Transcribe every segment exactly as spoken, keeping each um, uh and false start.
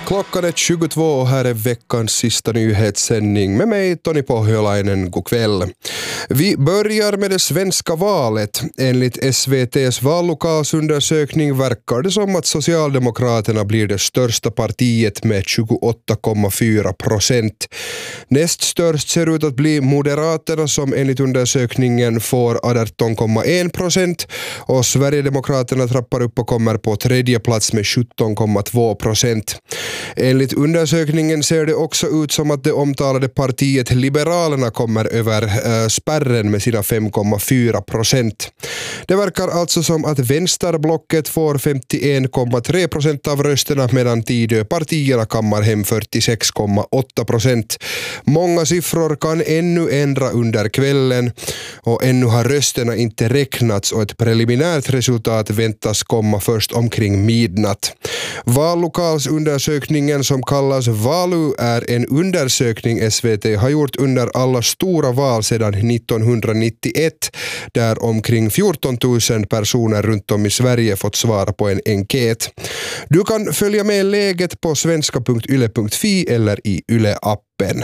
Klockan är tjugotvå och här är veckans sista nyhetssändning med mig Toni Pohjolainen. God kväll. Vi börjar med det svenska valet. Enligt S V T:s vallokalsundersökning verkar det som att Socialdemokraterna blir det största partiet med tjugoåtta komma fyra procent. Näst störst ser ut att bli Moderaterna som enligt undersökningen får arton komma en procent och Sverigedemokraterna trappar upp och kommer på tredje plats med sjutton komma två procent. Enligt undersökningen ser det också ut som att det omtalade partiet Liberalerna kommer över äh, spärren med sina fem komma fyra procent. Det verkar alltså som att vänsterblocket får femtioen komma tre procent av rösterna medan Tidöpartierna kammar hem fyrtiosex komma åtta procent. Många siffror kan ännu ändra under kvällen och ännu har rösterna inte räknats och ett preliminärt resultat väntas komma först omkring midnatt. Vallokalsundersökningen som kallas Valu är en undersökning S V T har gjort under alla stora val sedan nittonhundranittioett där omkring fjorton tusen personer runt om i Sverige fått svara på en enkät. Du kan följa med läget på svenska punkt yle punkt fi eller i Yle-appen.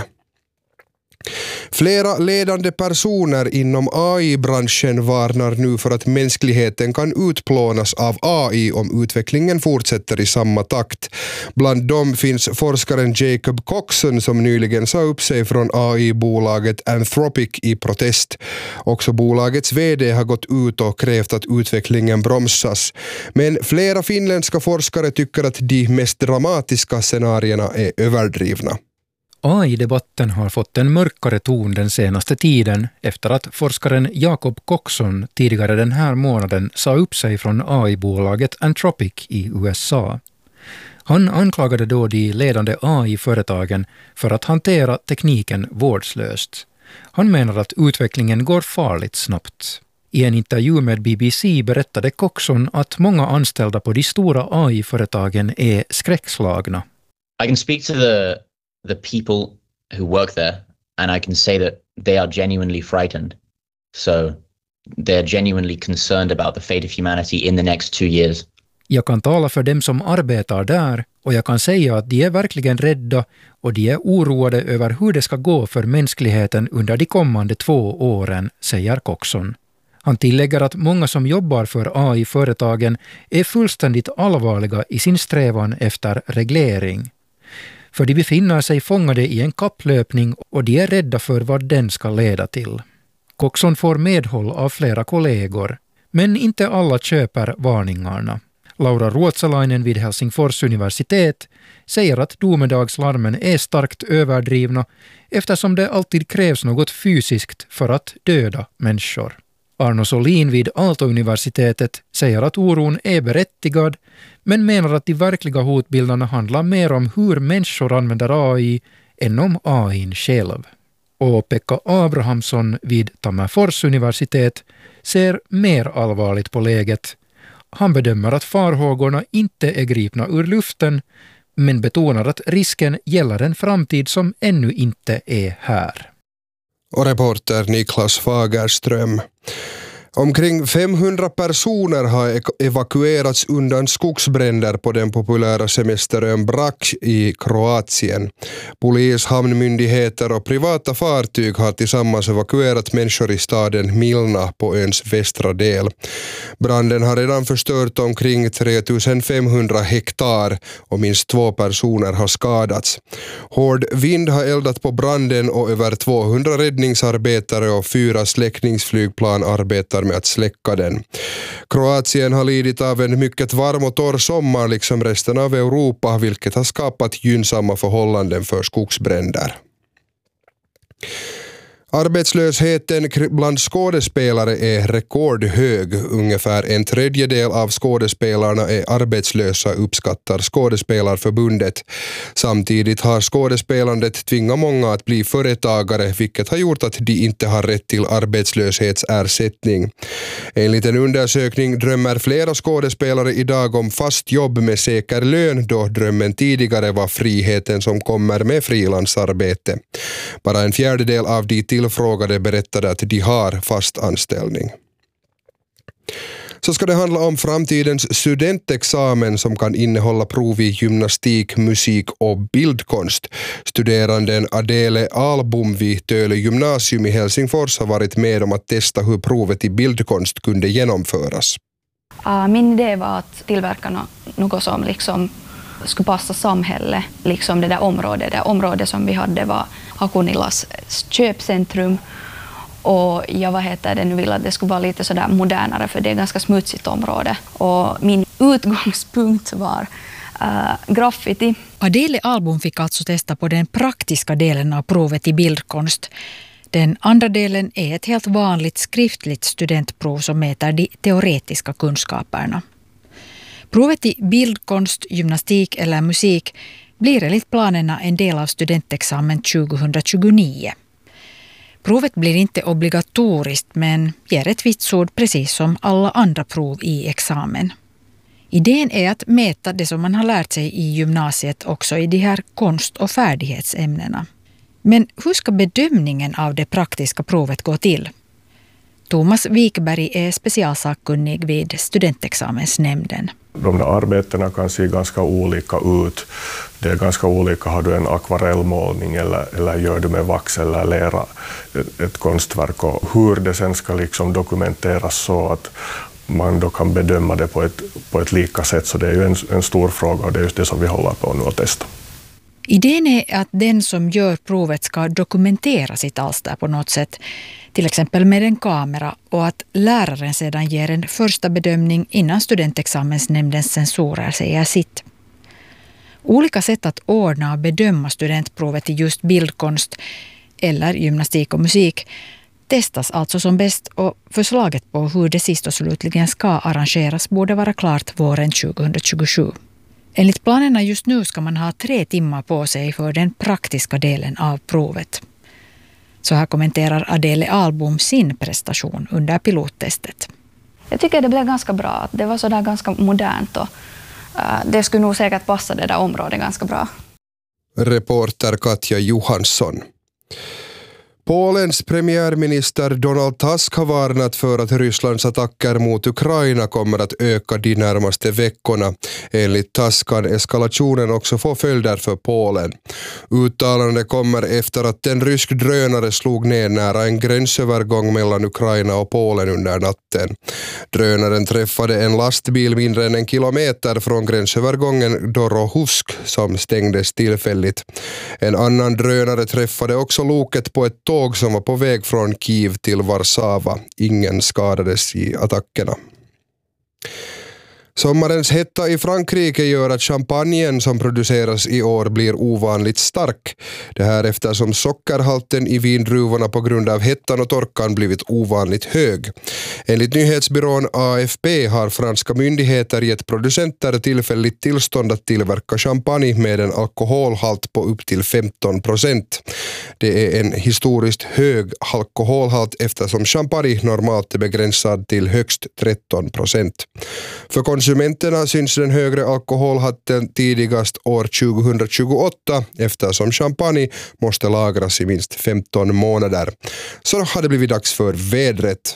Flera ledande personer inom A I-branschen varnar nu för att mänskligheten kan utplånas av A I om utvecklingen fortsätter i samma takt. Bland dem finns forskaren Jacob Coxon som nyligen sa upp sig från A I-bolaget Anthropic i protest. Också bolagets vd har gått ut och krävt att utvecklingen bromsas. Men flera finländska forskare tycker att de mest dramatiska scenarierna är överdrivna. A I-debatten har fått en mörkare ton den senaste tiden efter att forskaren Jacob Coxon tidigare den här månaden sa upp sig från A I-bolaget Anthropic i U S A. Han anklagade då de ledande A I-företagen för att hantera tekniken vårdslöst. Han menar att utvecklingen går farligt snabbt. I en intervju med B B C berättade Coxon att många anställda på de stora A I-företagen är skräckslagna. I can speak to the the people who work there and I can say that they are genuinely frightened. So they're genuinely concerned about the fate of humanity in the next two years. Jag kan tala för dem som arbetar där och jag kan säga att de är verkligen rädda och de är oroade över hur det ska gå för mänskligheten under de kommande två åren, säger Coxon. Han tillägger att många som jobbar för A I-företagen är fullständigt allvarliga i sin strävan efter reglering. För de befinner sig fångade i en kapplöpning och de är rädda för vad den ska leda till. Coxon får medhåll av flera kollegor, men inte alla köper varningarna. Laura Ruotsalainen vid Helsingfors universitet säger att domedagslarmen är starkt överdrivna eftersom det alltid krävs något fysiskt för att döda människor. Arno Solin vid Aalto-universitetet säger att oron är berättigad men menar att de verkliga hotbilderna handlar mer om hur människor använder A I än om A I själv. Och Pekka Abrahamsson vid Tammerfors universitet ser mer allvarligt på läget. Han bedömer att farhågorna inte är gripna ur luften men betonar att risken gäller en framtid som ännu inte är här. Och reporter Niklas Fagerström. Omkring femhundra personer har evakuerats undan skogsbränder på den populära semesterön Brač i Kroatien. Polis, hamnmyndigheter och privata fartyg har tillsammans evakuerat människor i staden Milna på öns västra del. Branden har redan förstört omkring tre tusen femhundra hektar och minst två personer har skadats. Hård vind har eldat på branden och över tvåhundra räddningsarbetare och fyra släckningsflygplan arbetar med att släcka den. Kroatien har lidit av en mycket varm och torr sommar liksom resten av Europa, vilket har skapat gynnsamma förhållanden för skogsbränder. Arbetslösheten bland skådespelare är rekordhög. Ungefär en tredjedel av skådespelarna är arbetslösa, uppskattar Skådespelarförbundet. Samtidigt har skådespelandet tvingat många att bli företagare, vilket har gjort att de inte har rätt till arbetslöshetsersättning. Enligt en undersökning drömmer flera skådespelare idag om fast jobb med säker lön, då drömmen tidigare var friheten som kommer med frilansarbete. Bara en fjärdedel av de tillfrågade berättade att de har fast anställning. Så ska det handla om framtidens studentexamen som kan innehålla prov i gymnastik, musik och bildkonst. Studeranden Adele Albom vid Töle gymnasium i Helsingfors har varit med om att testa hur provet i bildkonst kunde genomföras. Uh, min idé var att tillverka något som liksom skulle passa samhället, liksom det där området. Det området som vi hade var Hakunilas köpcentrum. Och jag vad heter det, nu vill att det skulle vara lite sådär modernare, för det är ett ganska smutsigt område. Och min utgångspunkt var uh, graffiti. Adele Albom fick alltså testa på den praktiska delen av provet i bildkonst. Den andra delen är ett helt vanligt skriftligt studentprov som mäter de teoretiska kunskaperna. Provet i bildkonst, gymnastik eller musik blir enligt planerna en del av studentexamen tjugohundratjugonio. Provet blir inte obligatoriskt men ger ett vitsord precis som alla andra prov i examen. Idén är att mäta det som man har lärt sig i gymnasiet också i de här konst- och färdighetsämnena. Men hur ska bedömningen av det praktiska provet gå till? Thomas Wikberg är specialsakkunnig vid studentexamensnämnden. De där arbetena kan se ganska olika ut. Det är ganska olika, har du en akvarellmålning eller, eller gör du med vax eller lera ett, ett konstverk, och hur det sen ska liksom dokumenteras så att man då kan bedöma det på ett, på ett lika sätt. Så det är ju en, en stor fråga, och det är just det som vi håller på nu att testa. Idén är att den som gör provet ska dokumentera sitt alster på något sätt, till exempel med en kamera, och att läraren sedan ger en första bedömning innan studentexamensnämndens censorer säger sitt. Olika sätt att ordna och bedöma studentprovet i just bildkonst eller gymnastik och musik testas alltså som bäst, och förslaget på hur det sist och slutligen ska arrangeras borde vara klart våren tjugohundratjugosju. Enligt planerna just nu ska man ha tre timmar på sig för den praktiska delen av provet. Så här kommenterar Adele Albom sin prestation under pilottestet. Jag tycker det blev ganska bra. Det var så där ganska modernt, och uh, det skulle nog säkert passa det där området ganska bra. Reporter Katja Johansson. Polens premiärminister Donald Tusk har varnat för att Rysslands attacker mot Ukraina kommer att öka de närmaste veckorna. Enligt Tusk kan eskalationen också få följder för Polen. Uttalandet kommer efter att en rysk drönare slog ner nära en gränsövergång mellan Ukraina och Polen under natten. Drönaren träffade en lastbil mindre än en kilometer från gränsövergången Dorohusk som stängdes tillfälligt. En annan drönare träffade också loket på ett tåg som var på väg från Kiev till Warszawa. Ingen skadades i attackerna. Sommarens hetta i Frankrike gör att champagnen som produceras i år blir ovanligt stark. Det här eftersom sockerhalten i vindruvorna på grund av hettan och torkan blivit ovanligt hög. Enligt nyhetsbyrån A F P har franska myndigheter gett producenter tillfälligt tillstånd att tillverka champagne med en alkoholhalt på upp till femton procent. Det är en historiskt hög alkoholhalt eftersom champagne normalt är begränsad till högst tretton procent. För konsumenterna syns den högre alkoholhalten tidigast år tjugohundratjugoåtta eftersom champagne måste lagras i minst femton månader. Så har det blivit dags för vädret.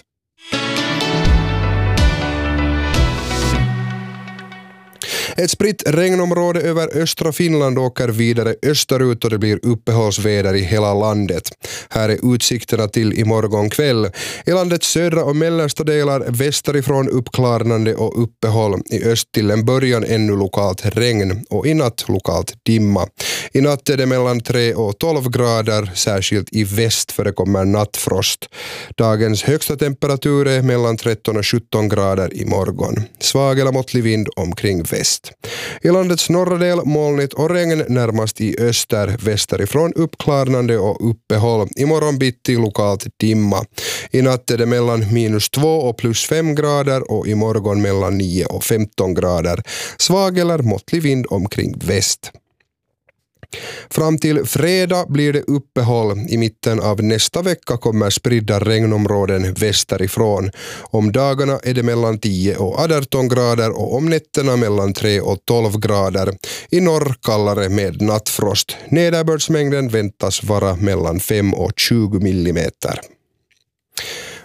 Ett spritt regnområde över östra Finland åker vidare österut och det blir uppehållsväder i hela landet. Här är utsikterna till imorgon kväll. I landets södra och mellersta delar västerifrån uppklarnande och uppehåll. I öst till en början ännu lokalt regn och i natt lokalt dimma. I natt är det mellan tre och tolv grader, särskilt i väst förekommer nattfrost. Dagens högsta temperatur är mellan tretton och sjutton grader i morgon. Svag eller måttlig vind omkring väst. I landets norra del molnigt och regn närmast i öster, västerifrån uppklarnande och uppehåll. Imorgon bitti lokalt dimma. I natt är det mellan minus två och plus fem grader och imorgon mellan nio och femton grader. Svag eller måttlig vind omkring väst. Fram till fredag blir det uppehåll. I mitten av nästa vecka kommer spridda regnområden västerifrån. Om dagarna är det mellan tio och arton grader och om nätterna mellan tre och tolv grader. I norr kallare med nattfrost. Nederbördsmängden väntas vara mellan fem och tjugo millimeter.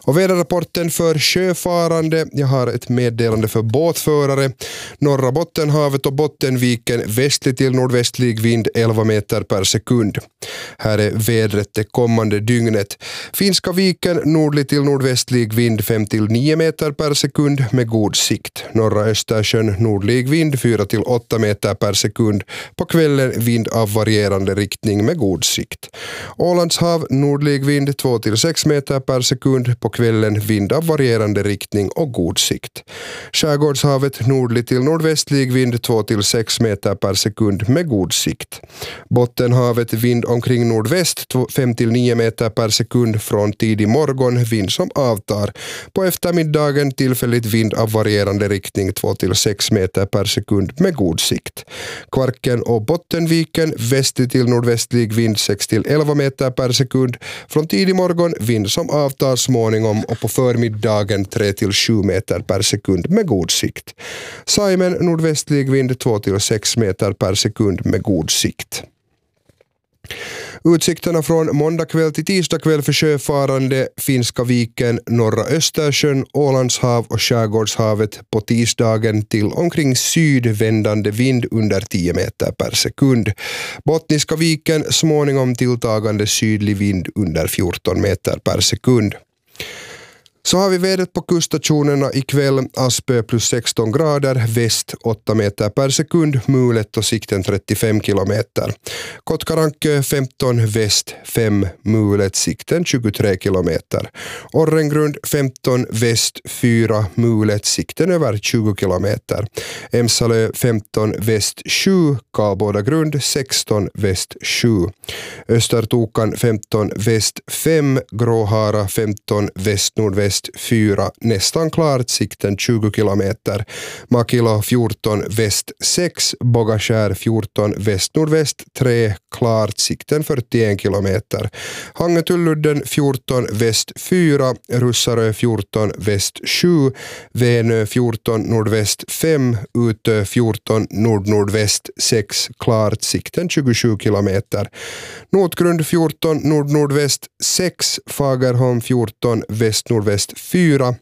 Och väderrapporten för sjöfarande, jag har ett meddelande för båtförare. Norra Bottenhavet och Bottenviken västlig till nordvästlig vind elva meter per sekund. Här är vädret det kommande dygnet. Finska viken nordlig till nordvästlig vind fem till nio meter per sekund med god sikt. Norra Östersjön nordlig vind fyra till åtta meter per sekund. På kvällen vind av varierande riktning med god sikt. Ålandshav nordlig vind två till sex meter per sekund. På kvällen vind av varierande riktning och god sikt. Skärgårdshavet nordlig till nordvästlig vind två till sex meter per sekund med god sikt. Bottenhavet vind omkring nordväst fem till nio meter per sekund från tidig morgon, vind som avtar. På eftermiddagen tillfälligt vind av varierande riktning två till sex meter per sekund med god sikt. Kvarken och Bottenviken västlig till nordvästlig vind sex till elva meter per sekund. Från tidig morgon vind som avtar småningom och på förmiddagen tre till sju meter per sekund med god sikt. Saimen nordvästlig vind två till sex meter per sekund med god sikt. Utsikterna från måndag kväll till tisdag kväll för sjöfarande, Finska viken, norra Östersjön, Ålandshav och Skärgårdshavet på tisdagen till omkring sydvändande vind under tio meter per sekund. Bottniska viken småningom tilltagande sydlig vind under fjorton meter per sekund. Så har vi vädret på kuststationerna ikväll. Aspö plus sexton grader, väst åtta meter per sekund, mulet och sikten trettiofem kilometer. Kotkarankö femton, väst fem, mulet, sikten tjugotre kilometer. Orrengrund femton, väst fyra, mulet, sikten över tjugo kilometer. Emsalö femton, väst sju, Karlbodagrund sexton, väst sju. Östertokan femton, väst fem, Gråhara femton, väst nordväst fyra, nästan klart, sikten tjugo kilometer. Makilo fjorton, väst sex, Bogaskär fjorton, väst nordväst tre, klart, sikten fyrtioen kilometer. Hangetulludden fjorton, väst fyra, Russarö fjorton, väst sju, Vänö fjorton, nordväst fem, Utö fjorton, nord-nordväst sex, klart, sikten tjugosju kilometer. Notgrund fjorton, nord-nordväst sex, Fagerholm fjorton, väst-nordväst fyra.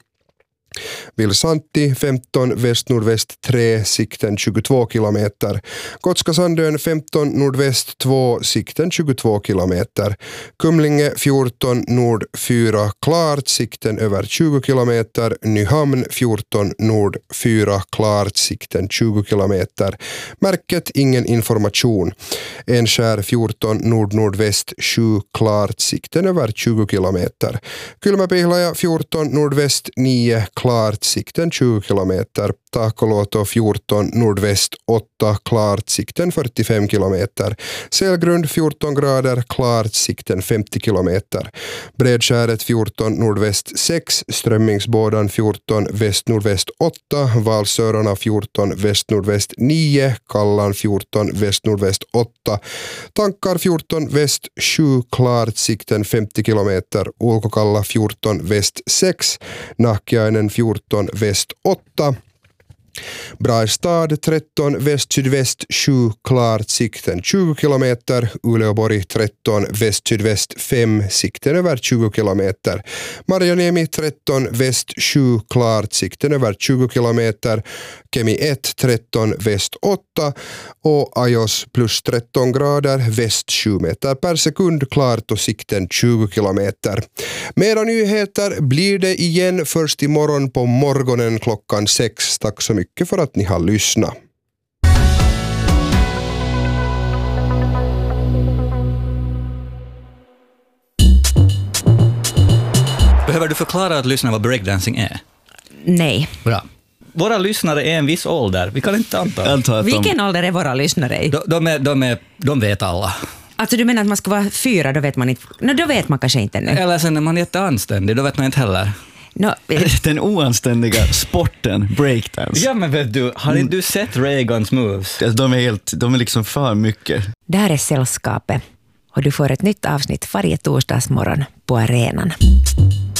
Vilsanti femton, väst-nordväst tre, sikten tjugotvå kilometer. Gotska Sandön femton, nordväst två, sikten tjugotvå kilometer. Kumlinge fjorton, nord fyra, klart, sikten över tjugo kilometer. Nyhamn fjorton, nord fyra, klart, sikten tjugo kilometer. Märket ingen information. Enskär fjorton, nord-nordväst sju, klart, sikten över tjugo kilometer. Kylmäpihlaja fjorton, nordväst nio, klart, sikten tjugo kilometer. Tahkoluoto fjorton, nordväst åtta, klart, sikten fyrtiofem kilometer. Selgrund fjorton grader, klart, sikten femtio kilometer. Bredskäret fjorton, nordväst sex, Strömmingsbådan fjorton, väst-nordväst åtta, Valsörarna fjorton, väst-nordväst nio, Kallan fjorton, väst-nordväst åtta, Tankar fjorton, väst sju, klart, sikten femtio kilometer. Ulkokalla fjorton, väst sex, Nahkiainen fjorton, väst åtta. Brastad tretton, väst-sydväst sju, klart, sikten tjugo kilometer. Uleåborg tretton, väst-sydväst fem, sikten över tjugo kilometer. Marjaniemi tretton, väst sju, klart, sikten över tjugo kilometer. Kemi ett, tretton, väst åtta och Ajos plus tretton grader, väst sju meter per sekund, klart och sikten tjugo kilometer. Mera nyheter blir det igen först imorgon på morgonen klockan sex. Tack så mycket för att ni har lyssnat. Behöver du förklara att lyssna vad breakdancing är? Nej. Bra. Våra lyssnare är en viss ålder. Vi kan inte anta. anta Vilken de, ålder är våra lyssnare i? De, de, är, de, är, de vet alla. Alltså du menar att man ska vara fyra, då vet man inte. No, då vet man kanske inte nu. Eller sen när man är jätteanständig, då vet man inte heller. No. Den oanständiga sporten, breakdance. Ja, men vet du, har inte du sett Reagans moves? De är, helt, de är liksom för mycket. Det här är Sällskapet och du får ett nytt avsnitt varje torsdagsmorgon på arenan.